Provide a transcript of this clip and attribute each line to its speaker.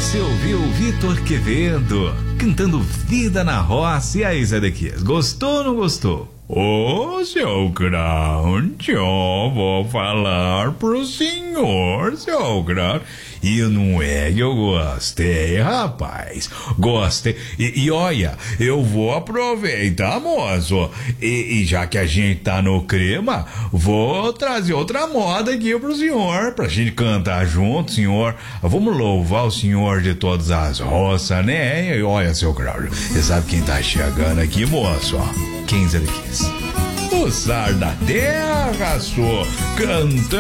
Speaker 1: Você ouviu o Vitor Quevedo cantando Vida na Roça. E aí, Zedequias, gostou ou não gostou? Ô, seu Grande, eu vou falar pro senhor, seu Grande. E não é que eu gostei, rapaz. Gostei. E olha, eu vou aproveitar, moço. E já que a gente tá no clima, vou trazer outra moda aqui pro senhor, pra gente cantar junto, senhor. Vamos louvar o senhor de todas as roças, né? E olha, seu Grande, você sabe quem tá chegando aqui, moço? Ó, quem é que quis? O Zar da Terra, só cantando.